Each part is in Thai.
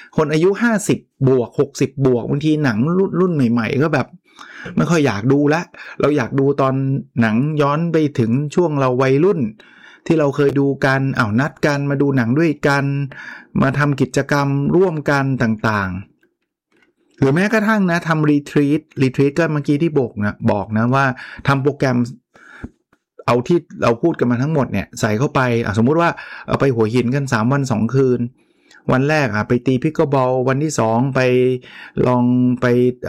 คนอายุ50บวก60บวกบางทีหนังรุ่นใหม่ๆก็แบบไม่ค่อยอยากดูละเราอยากดูตอนหนังย้อนไปถึงช่วงเราวัยรุ่นที่เราเคยดูกันนัดกันมาดูหนังด้วยกันมาทำกิจกรรมร่วมกันต่างๆหรือแม้กระทั่งนะทำรีทรีตก็เมื่อกี้ที่บอกนะว่าทำโปรแกรมเอาที่เราพูดกันมาทั้งหมดเนี่ยใส่เข้าไปสมมุติว่าเอาไปหัวหินกัน3วัน2คืนวันแรกไปตีพิกเกิลบอลวันที่2ไปลองไป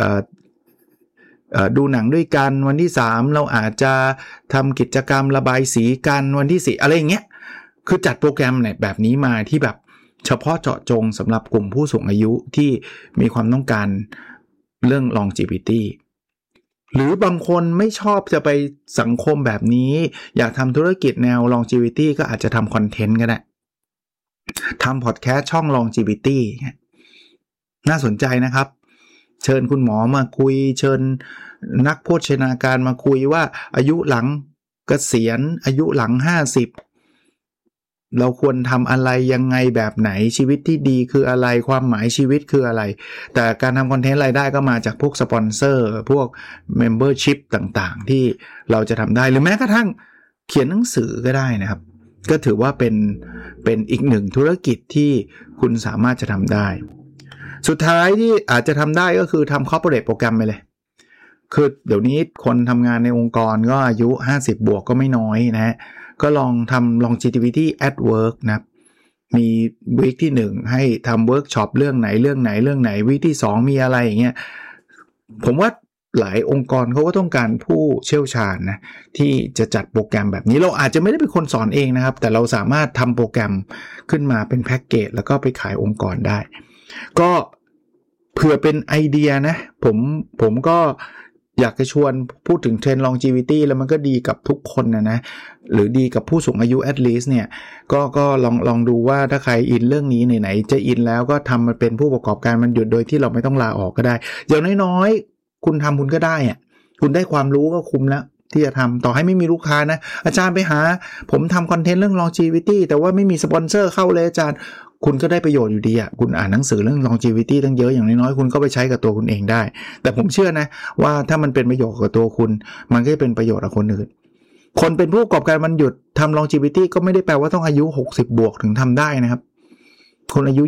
ดูหนังด้วยกันวันที่3เราอาจจะทำกิจกรรมระบายสีกันวันที่4อะไรอย่างเงี้ยคือจัดโปรแกรมเนี่ยแบบนี้มาที่แบบเฉพาะเจาะจงสำหรับกลุ่มผู้สูงอายุที่มีความต้องการเรื่อง longevity หรือบางคนไม่ชอบจะไปสังคมแบบนี้อยากทำธุรกิจแนว longevity ก็อาจจะทำคอนเทนต์ก็ได้ทำพอดแคสต์ช่อง longevity น่าสนใจนะครับเชิญคุณหมอมาคุยเชิญนักโภชนาการมาคุยว่าอายุหลังเกษียณอายุหลัง50เราควรทำอะไรยังไงแบบไหนชีวิตที่ดีคืออะไรความหมายชีวิตคืออะไรแต่การทำคอนเทนต์รายได้ก็มาจากพวกสปอนเซอร์พวกเมมเบอร์ชิพต่างๆที่เราจะทำได้หรือแม้กระทั่งเขียนหนังสือก็ได้นะครับก็ถือว่าเป็นอีกหนึ่งธุรกิจที่คุณสามารถจะทำได้สุดท้ายที่อาจจะทำได้ก็คือทำ corporate โปรแกรมไปเลยคือเดี๋ยวนี้คนทำงานในองค์กรก็อายุ50บวกก็ไม่น้อยนะฮะก็ลองทำ longevity at work นะมีวีคที่1ให้ทำเวิร์กช็อปเรื่องไหนวีคที่2มีอะไรอย่างเงี้ยผมว่าหลายองค์กรเขาก็ต้องการผู้เชี่ยวชาญนะที่จะจัดโปรแกรมแบบนี้เราอาจจะไม่ได้เป็นคนสอนเองนะครับแต่เราสามารถทำโปรแกรมขึ้นมาเป็นแพ็กเกจแล้วก็ไปขายองค์กรได้ก็เผื่อเป็นไอเดียนะผมก็อยากจะชวนพูดถึงเทรนด์ longevity แล้วมันก็ดีกับทุกคนนะหรือดีกับผู้สูงอายุ at least เนี่ยก็ลองดูว่าถ้าใครอินเรื่องนี้ไหนๆจะอินแล้วก็ทำมาเป็นผู้ประกอบการมันหยุดโดยที่เราไม่ต้องลาออกก็ได้อย่างน้อยๆคุณทำคุณก็ได้คุณได้ความรู้ก็คุ้มแล้วที่จะทำต่อให้ไม่มีลูกค้านะอาจารย์ไปหาผมทำคอนเทนต์เรื่อง longevity แต่ว่าไม่มีสปอนเซอร์เข้าเลยอาจารย์คุณก็ได้ประโยชน์อยู่ดีคุณอ่านหนังสือเรื่อง longevity ตั้งเยอะอย่างน้อยๆคุณก็ไปใช้กับตัวคุณเองได้แต่ผมเชื่อนะว่าถ้ามันเป็นประโยชน์กับตัวคุณมันก็จะเป็นประโยชน์กับคนอื่นคนเป็นผู้ประกอบการมันหยุดทำ longevity ก็ไม่ได้แปลว่าต้องอายุ60บวกถึงทำได้นะครับคนอายุ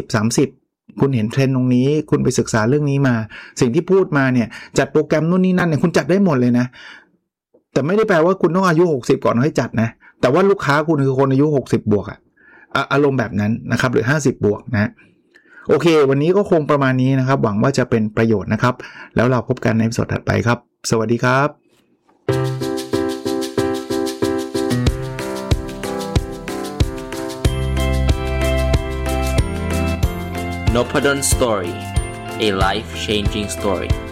20-30คุณเห็นเทรนด์ตรงนี้คุณไปศึกษาเรื่องนี้มาสิ่งที่พูดมาเนี่ยจัดโปรแกรมนู่นนี่นั่นเนี่ยคุณจัดได้หมดเลยนะแต่ไม่ได้แปลว่าคุณต้องอายุ60ก่อนให้จัดนะแต่ว่าลูกค้าคุณคือคนอายุ60บวกอารมณ์แบบนั้นนะครับหรือ50บวกนะโอเควันนี้ก็คงประมาณนี้นะครับหวังว่าจะเป็นประโยชน์นะครับแล้วเราพบกันในตอนถัดไปครับสวัสดีครับ Nopadon Story, a life-changing story.